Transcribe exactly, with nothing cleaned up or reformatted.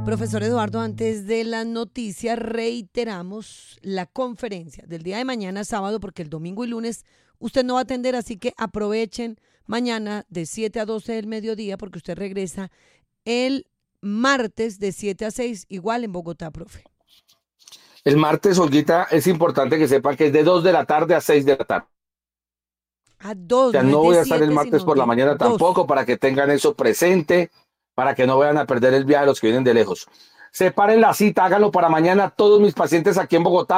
Profesor Eduardo, antes de las noticias reiteramos la conferencia del día de mañana sábado, porque el domingo y lunes usted no va a atender, así que aprovechen mañana de siete a doce del mediodía, porque usted regresa el martes de siete a seis, igual en Bogotá, profe. El martes, Olguita, es importante que sepa que es de dos de la tarde a seis de la tarde. A O dos, sea, no es no de voy a estar el siete, martes sino por la de mañana dos. tampoco, para que tengan eso presente, para que no vayan a perder el viaje los que vienen de lejos. Separen la cita, háganlo para mañana todos mis pacientes aquí en Bogotá.